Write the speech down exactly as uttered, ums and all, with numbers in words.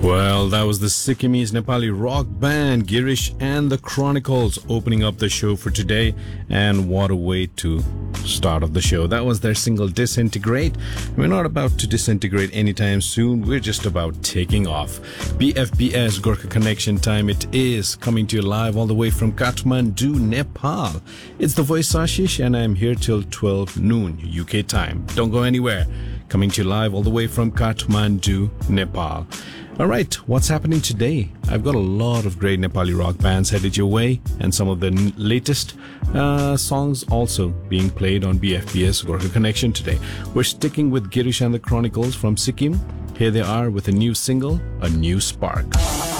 Well, that was the Sikkimese Nepali rock band Girish and the Chronicles opening up the show for today. And what a way to start off the show. That was their single Disintegrate. We're not about to disintegrate anytime soon. We're just about taking off. B F B S Gorkha Connection time it is, coming to you live all the way from Kathmandu, Nepal. It's the voice Ashish and I'm here till twelve noon U K time. Don't go anywhere. Coming to you live all the way from Kathmandu, Nepal. All right, what's happening today? I've got a lot of great Nepali rock bands headed your way, and some of the n- latest uh, songs also being played on B F B S Gorkha Connection today. We're sticking with Girish and the Chronicles from Sikkim. Here they are with a new single, A New Spark.